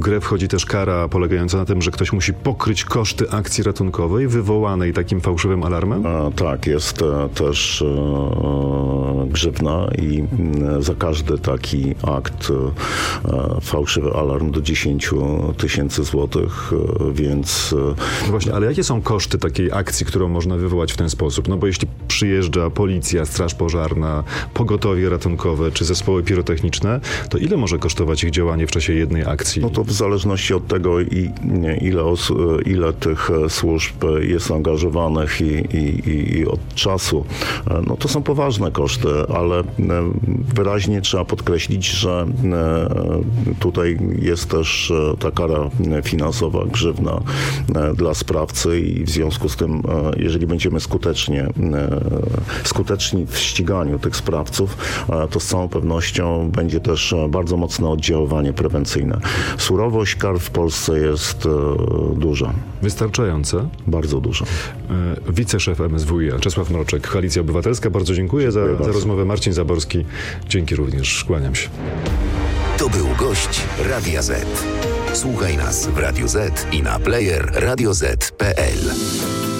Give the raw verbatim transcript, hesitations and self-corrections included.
grę wchodzi też kara polegająca na tym, że ktoś musi pokryć koszty akcji ratunkowej wywołanej takim fałszywym alarmem? A, tak, jest e, też e, grzywna i e, za każdy taki akt e, fałszywy alarm do dziesięć tysięcy złotych, e, więc... No właśnie, ale jakie są koszty takiej akcji, którą można wywołać w ten sposób? No bo jeśli przyjeżdża policja, straż pożarna, pogotowie ratunkowe czy zespoły pirotechniczne, to ile może kosztować ich działanie w czasie jednej akcji? No to w zależności od tego, i, nie, ile, os, ile tych służb jest angażowanych i, i, i od czasu, no to są poważne koszty, ale wyraźnie trzeba podkreślić, że tutaj jest też ta kara finansowa, grzywna dla sprawcy i w związku z tym, jeżeli będziemy skutecznie, skuteczni w ściganiu tych sprawców, to z całą pewnością będzie też bardzo mocne oddziaływanie prewencyjne. Surowość kar w Polsce jest duża. Wystarczająca? Bardzo duża. Wiceszef M S W i A Czesław Mroczek, Koalicja Obywatelska. Bardzo dziękuję, dziękuję za, bardzo. za rozmowę. Marcin Zaborski. Dzięki również. Kłaniam się. To był gość Radia Z. Słuchaj nas w Radio Z i na player radio zet kropka pe el.